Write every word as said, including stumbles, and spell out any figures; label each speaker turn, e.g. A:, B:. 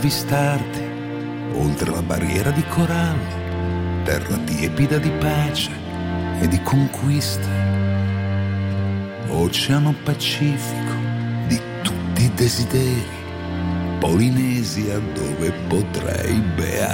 A: avvistarti oltre la barriera di corallo, terra tiepida di pace e di conquiste, oceano Pacifico di tutti i desideri, Polinesia dove potrei beare